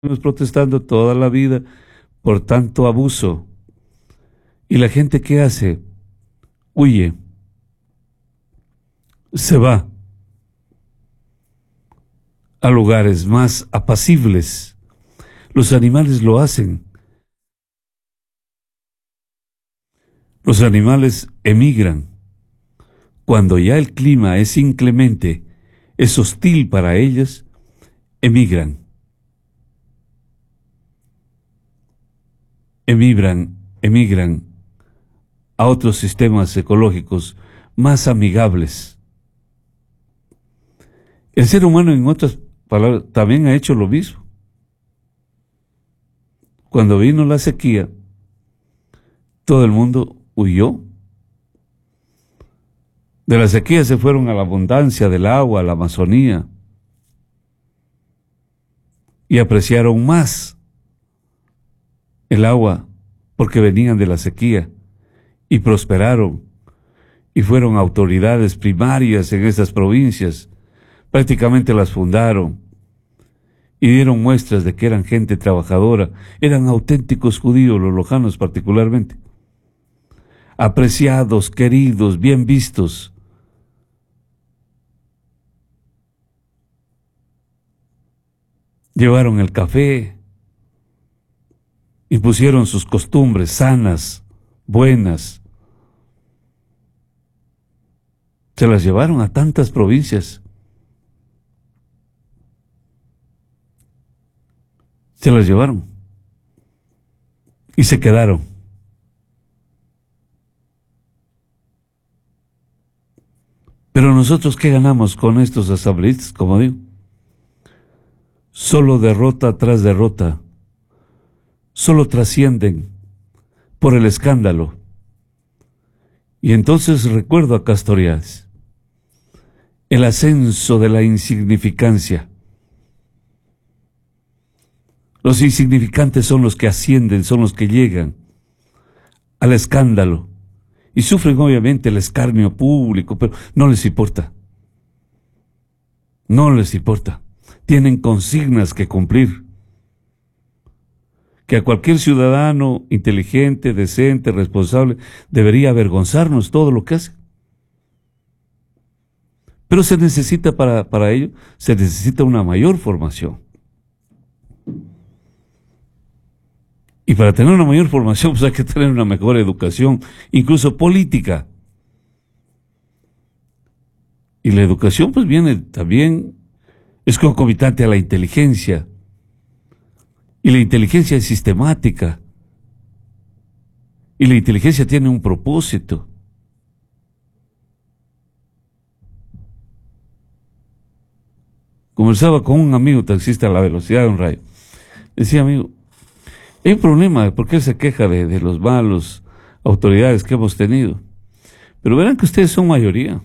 protestando toda la vida por tanto abuso. ¿Y la gente qué hace? Huye, se va a lugares más apacibles. Los animales lo hacen. Los animales emigran. Cuando ya el clima es inclemente, es hostil para ellos, emigran. Emigran a otros sistemas ecológicos más amigables. El ser humano, en otras palabras, también ha hecho lo mismo. Cuando vino la sequía, todo el mundo huyó. De la sequía se fueron a la abundancia del agua, a la Amazonía, y apreciaron más el agua porque venían de la sequía y prosperaron y fueron autoridades primarias en esas provincias. Prácticamente las fundaron y dieron muestras de que eran gente trabajadora, eran auténticos judíos, los lojanos particularmente, apreciados, queridos, bien vistos. Llevaron el café, impusieron sus costumbres sanas, buenas. Se las llevaron a tantas provincias. Se las llevaron y se quedaron. Pero nosotros, ¿qué ganamos con estos asambleístas? Como digo, solo derrota tras derrota, solo trascienden por el escándalo. Y entonces recuerdo a Castoriadis, el ascenso de la insignificancia. Los insignificantes son los que ascienden, son los que llegan al escándalo y sufren obviamente el escarnio público, pero no les importa. No les importa. Tienen consignas que cumplir. Que a cualquier ciudadano inteligente, decente, responsable, debería avergonzarnos todo lo que hace. Pero se necesita para ello, se necesita una mayor formación. Y para tener una mayor formación, pues hay que tener una mejor educación, incluso política. Y la educación, pues viene también, es concomitante a la inteligencia. Y la inteligencia es sistemática. Y la inteligencia tiene un propósito. Conversaba con un amigo taxista a la velocidad de un rayo. Decía, amigo, hay un problema, porque él se queja de los malos autoridades que hemos tenido. Pero verán que ustedes son mayoría.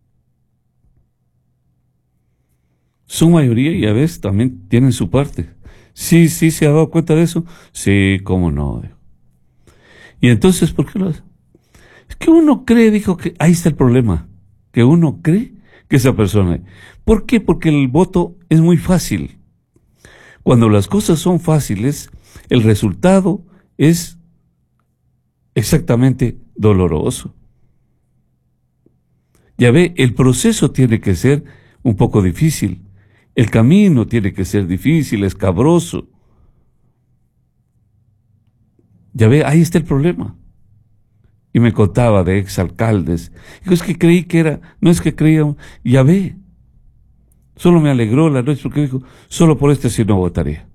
Son mayoría y a veces también tienen su parte. Sí, ¿se ha dado cuenta de eso? Sí, cómo no. Y entonces, ¿por qué lo hace? Es que uno cree, dijo, que ahí está el problema, que uno cree que esa persona. ¿Por qué? Porque el voto es muy fácil. Cuando las cosas son fáciles, el resultado es exactamente doloroso. Ya ve, el proceso tiene que ser un poco difícil. El camino tiene que ser difícil, escabroso. Ya ve, ahí está el problema. Y me contaba de exalcaldes. Digo, es que creí que era, no es que creía, ya ve. Solo me alegró la noche porque dijo, solo por este sí no votaría.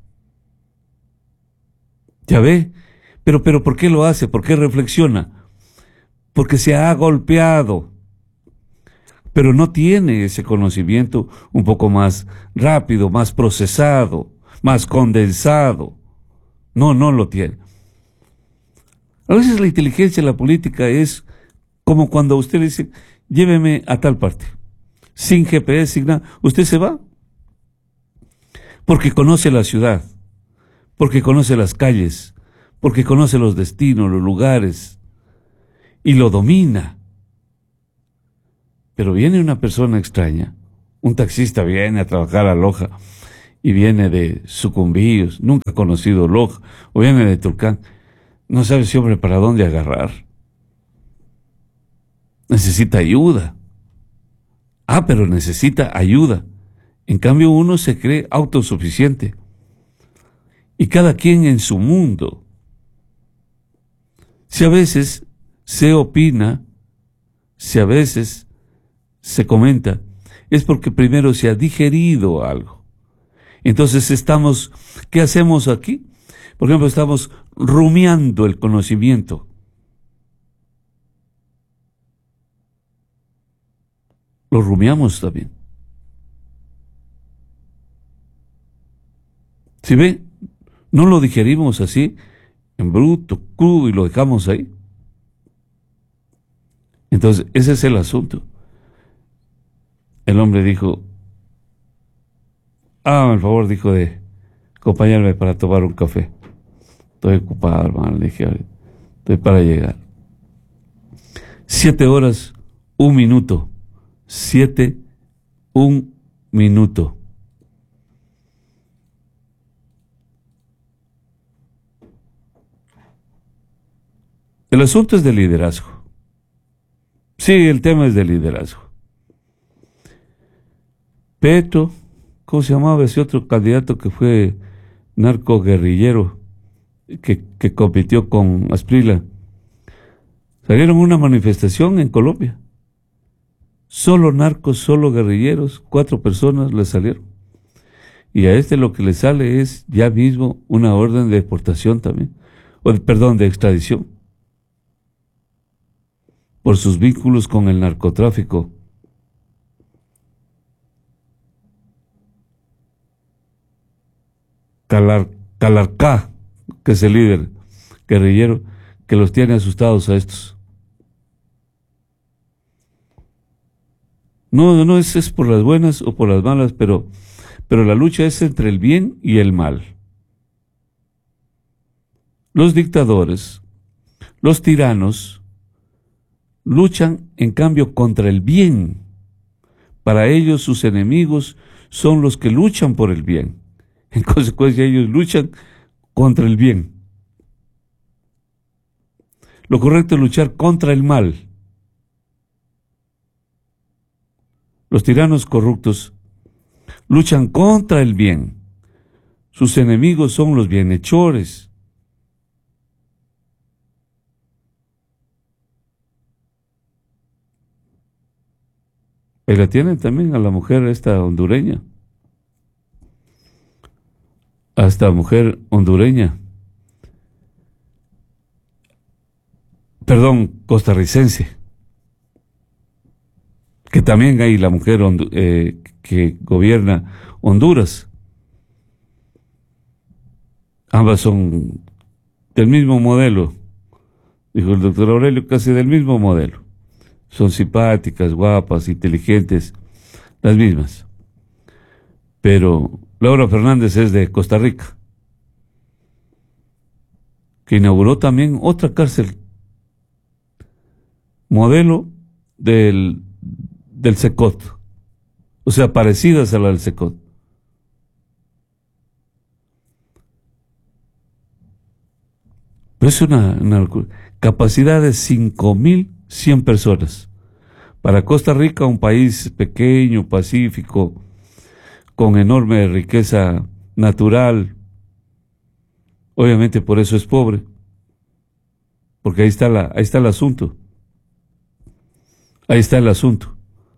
Ya ve, pero ¿por qué lo hace? ¿Por qué reflexiona? Porque se ha golpeado, pero no tiene ese conocimiento un poco más rápido, más procesado, más condensado. No lo tiene. A veces la inteligencia en la política es como cuando usted le dice, lléveme a tal parte, sin GPS, sin nada, usted se va, porque conoce la ciudad, porque conoce las calles, porque conoce los destinos, los lugares, y lo domina. Pero viene una persona extraña, un taxista viene a trabajar a Loja, y viene de Sucumbíos, nunca ha conocido Loja, o viene de Tulcán, no sabe ese hombre para dónde agarrar. Necesita ayuda. Pero necesita ayuda. En cambio, uno se cree autosuficiente. Y cada quien en su mundo. Si a veces se opina, si a veces se comenta, es porque primero se ha digerido algo. Entonces ¿qué hacemos aquí? Por ejemplo, estamos rumiando el conocimiento. Lo rumiamos también. Si ve, no lo digerimos así, en bruto, crudo, y lo dejamos ahí. Entonces, ese es el asunto. El hombre dijo, el favor, dijo, de acompañarme para tomar un café. Estoy ocupado, hermano, le dije, estoy para llegar. 7 horas, 1 minuto. 7, 1 minuto. El asunto es de liderazgo. Sí, el tema es de liderazgo. Petro, ¿cómo se llamaba ese otro candidato que fue narco guerrillero que compitió con Asprila? Salieron a una manifestación en Colombia. Solo narcos, solo guerrilleros, 4 personas le salieron. Y a este lo que le sale es ya mismo una orden de deportación también, de extradición, por sus vínculos con el narcotráfico. Calarcá, que es el líder guerrillero, que los tiene asustados a estos. No es por las buenas o por las malas, pero la lucha es entre el bien y el mal. Los dictadores, los tiranos, luchan en cambio contra el bien. Para ellos sus enemigos son los que luchan por el bien. En consecuencia, ellos luchan contra el bien. Lo correcto es luchar contra el mal. Los tiranos corruptos luchan contra el bien. Sus enemigos son los bienhechores. Y la tienen también a la mujer esta hondureña. A esta mujer hondureña. Perdón, costarricense. Que también hay la mujer que gobierna Honduras. Ambas son del mismo modelo, dijo el doctor Aurelio, casi del mismo modelo. Son simpáticas, guapas, inteligentes, las mismas. Pero Laura Fernández es de Costa Rica, que inauguró también otra cárcel, modelo del Secot, o sea, parecidas a la del Secot. Pero es una locura. Capacidad de 5.100 personas. Para Costa Rica, un país pequeño, pacífico, con enorme riqueza natural. Obviamente por eso es pobre, porque ahí está el asunto. Ahí está el asunto.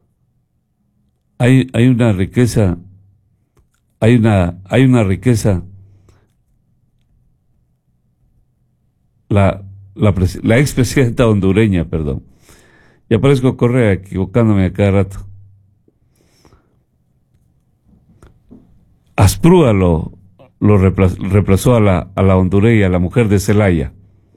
Hay una riqueza, hay una riqueza. La expresidenta hondureña, perdón. Ya parezco Correa, equivocándome a cada rato. Asprúa lo reemplazó a la hondureña, a la mujer de Zelaya,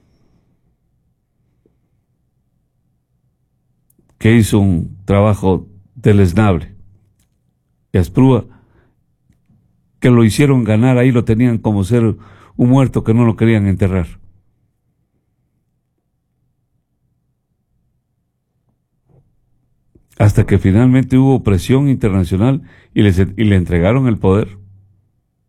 que hizo un trabajo deleznable. Y Asprúa, que lo hicieron ganar, ahí lo tenían como ser un muerto que no lo querían enterrar. Hasta que finalmente hubo presión internacional y le entregaron el poder.